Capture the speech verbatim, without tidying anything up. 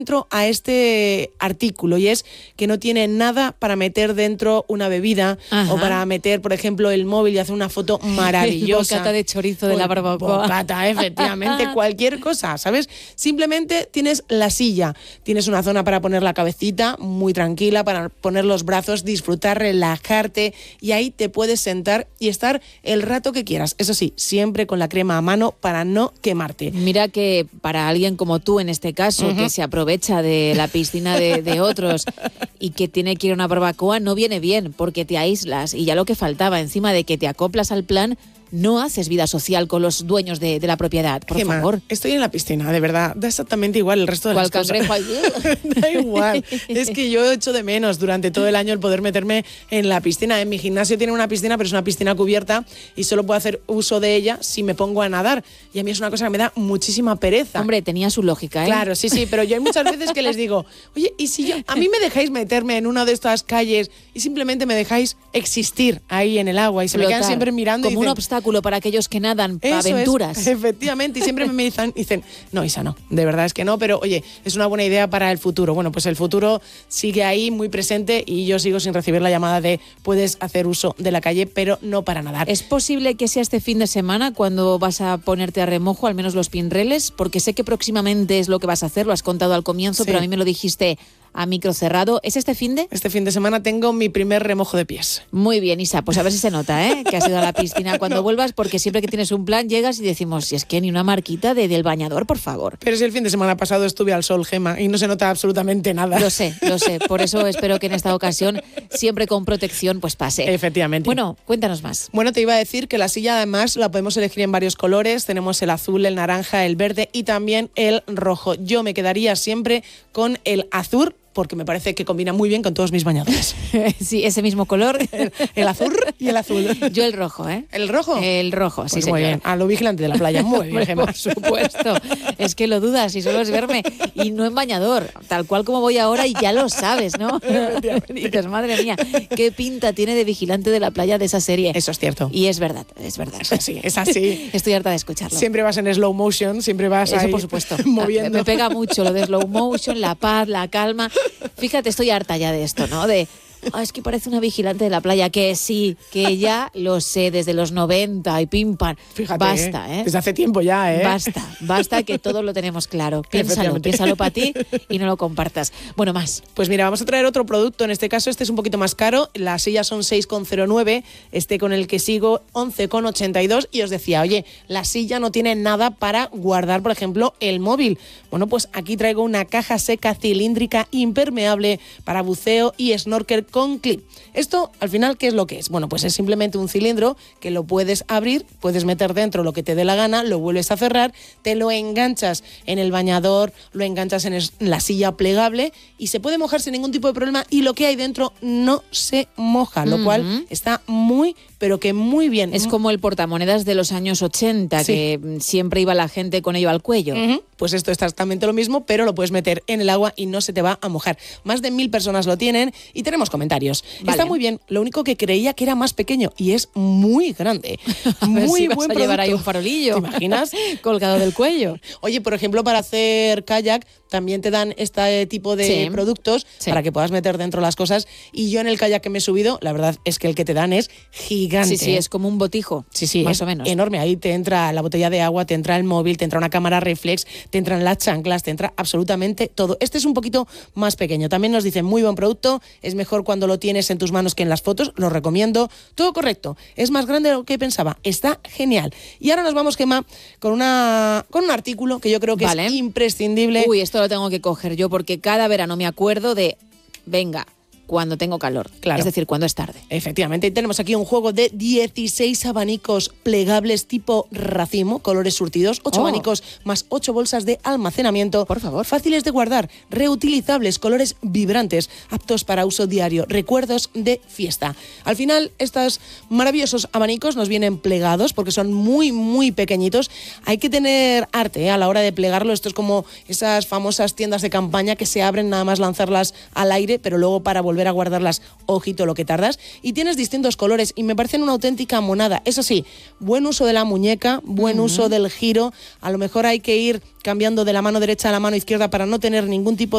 dentro a este artículo, y es que no tiene nada para meter dentro una bebida. Ajá. O para meter, por ejemplo, el móvil y hacer una foto maravillosa. Bocata de chorizo de la barbacoa. Bocata, efectivamente, cualquier cosa, ¿sabes? Simplemente tienes la silla, tienes una zona para poner la cabecita muy tranquila, para poner los brazos, disfrutar, relajarte, y ahí te puedes sentar y estar el rato que quieras. Eso sí, siempre con la crema a mano para no quemarte. Mira que para alguien como tú, en este caso, uh-huh. que se aprovecha de la piscina de, de otros y que tiene que ir a una barbacoa, no viene bien, porque te aíslas y ya lo que faltaba, encima de que te acoplas al plan, no haces vida social con los dueños de, de la propiedad, por Gemma, favor. Estoy en la piscina, de verdad, da exactamente igual el resto de las cosas. Da igual, es que yo echo de menos durante todo el año el poder meterme en la piscina. En mi gimnasio tiene una piscina, pero es una piscina cubierta y solo puedo hacer uso de ella si me pongo a nadar. Y a mí es una cosa que me da muchísima pereza. Hombre, tenía su lógica, ¿eh? Claro, sí, sí, pero yo hay muchas veces que les digo, oye, ¿y si yo, a mí me dejáis meterme en una de estas calles y simplemente me dejáis existir ahí en el agua? Y se Flotar, me quedan siempre mirando como y dicen, un obstáculo para aquellos que nadan, para aventuras. Es, efectivamente, y siempre me dicen, dicen, no, Isa, no, de verdad es que no, pero oye, es una buena idea para el futuro. Bueno, pues el futuro sigue ahí muy presente y yo sigo sin recibir la llamada de puedes hacer uso de la calle, pero no para nadar. ¿Es posible que sea este fin de semana cuando vas a ponerte a remojo, al menos los pinreles? Porque sé que próximamente es lo que vas a hacer, lo has contado al comienzo, sí. Pero a mí me lo dijiste a micro cerrado. ¿Es este fin de? Este fin de semana tengo mi primer remojo de pies. Muy bien, Isa, pues a ver si se nota, ¿eh? Que has ido a la piscina cuando no. vuelvas, porque siempre que tienes un plan llegas y decimos, si es que ni una marquita de, del bañador, por favor. Pero si el fin de semana pasado estuve al sol, Gemma, y no se nota absolutamente nada. Lo sé, lo sé, por eso espero que en esta ocasión, siempre con protección, pues pase. Efectivamente. Bueno, cuéntanos más. Bueno, te iba a decir que la silla además la podemos elegir en varios colores. Tenemos el azul, el naranja, el verde y también el rojo. Yo me quedaría siempre con el azul, porque me parece que combina muy bien con todos mis bañadores. Sí, ese mismo color. El, el azul y el azul. Yo el rojo, ¿eh? ¿El rojo? El rojo, sí, pues señor. Muy bien, a lo vigilante de la playa, muy bien, Gemma. Por supuesto, es que lo dudas y solo es verme, y no en bañador, tal cual como voy ahora y ya lo sabes, ¿no? Dices, madre mía, qué pinta tiene de vigilante de la playa de esa serie. Eso es cierto. Y es verdad, es verdad. Es así, es así. Estoy harta de escucharlo. Siempre vas en slow motion, siempre vas Eso, ahí por supuesto. moviendo. Me pega mucho lo de slow motion, la paz, la calma. Fíjate, estoy harta ya de esto, ¿no? De, oh, es que parece una vigilante de la playa, que sí, que ya lo sé, desde los noventa y pim pam. Fíjate, basta, ¿eh? Desde hace tiempo ya, ¿eh? Basta, basta, que todo lo tenemos claro. Piénsalo, piénsalo para ti y no lo compartas. Bueno, más. Pues mira, vamos a traer otro producto. En este caso, este es un poquito más caro. Las sillas son seis con cero nueve. Este con el que sigo, once con ochenta y dos. Y os decía, oye, la silla no tiene nada para guardar, por ejemplo, el móvil. Bueno, pues aquí traigo una caja seca cilíndrica impermeable para buceo y snorkel con clip. Esto, al final, ¿qué es lo que es? Bueno, pues es simplemente un cilindro que lo puedes abrir, puedes meter dentro lo que te dé la gana, lo vuelves a cerrar, te lo enganchas en el bañador, lo enganchas en la silla plegable y se puede mojar sin ningún tipo de problema, y lo que hay dentro no se moja, lo uh-huh. cual está muy, pero que muy bien. Es como el portamonedas de los años ochenta, sí. que siempre iba la gente con ello al cuello. Uh-huh. Pues esto es exactamente lo mismo, pero lo puedes meter en el agua y no se te va a mojar. Más de mil personas lo tienen y tenemos comentarios. Vale. Está muy bien, lo único que creía que era más pequeño y es muy grande. Muy si buen vas a producto. Llevar ahí un farolillo. ¿Te imaginas? Colgado del cuello. Oye, por ejemplo, para hacer kayak también te dan este tipo de sí. productos sí. para que puedas meter dentro las cosas. Y yo en el kayak que me he subido, la verdad es que el que te dan es gigante. Sí, sí, es como un botijo. Sí, sí, más o menos. Enorme. Ahí te entra la botella de agua, te entra el móvil, te entra una cámara reflex, te entran las chanclas, te entra absolutamente todo. Este es un poquito más pequeño. También nos dicen, muy buen producto, es mejor cuando lo tienes en tus manos que en las fotos, lo recomiendo. Todo correcto. Es más grande de lo que pensaba. Está genial. Y ahora nos vamos, Gemma, con una con un artículo que yo creo que vale. es imprescindible. Uy, esto lo tengo que coger yo porque cada verano me acuerdo de, venga, cuando tengo calor, claro. Es decir, cuando es tarde. Efectivamente, y tenemos aquí un juego de dieciséis abanicos plegables tipo racimo, colores surtidos, ocho oh. abanicos más ocho bolsas de almacenamiento. Por favor. Fáciles de guardar, reutilizables, colores vibrantes, aptos para uso diario, recuerdos de fiesta. Al final, estos maravillosos abanicos nos vienen plegados porque son muy, muy pequeñitos. Hay que tener arte ¿eh? a la hora de plegarlo. Esto es como esas famosas tiendas de campaña que se abren nada más lanzarlas al aire, pero luego para volver a guardarlas, ojito lo que tardas, y tienes distintos colores y me parecen una auténtica monada. Eso sí, buen uso de la muñeca, buen uh-huh. uso del giro, a lo mejor hay que ir cambiando de la mano derecha a la mano izquierda para no tener ningún tipo